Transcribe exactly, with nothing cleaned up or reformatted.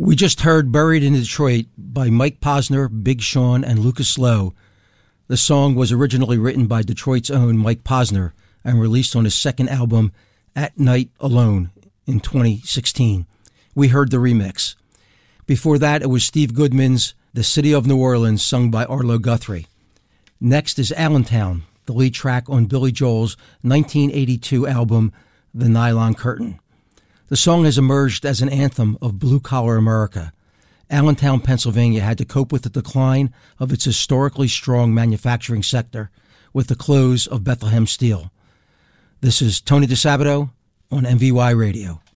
We just heard Buried in Detroit by Mike Posner, Big Sean, and Lucas Lowe. The song was originally written by Detroit's own Mike Posner and released on his second album, At Night Alone, in twenty sixteen. We heard the remix. Before that, it was Steve Goodman's The City of New Orleans, sung by Arlo Guthrie. Next is Allentown, the lead track on Billy Joel's nineteen eighty-two album, The Nylon Curtain. The song has emerged as an anthem of blue-collar America. Allentown, Pennsylvania had to cope with the decline of its historically strong manufacturing sector with the close of Bethlehem Steel. This is Tony DeSabato on M V Y Radio.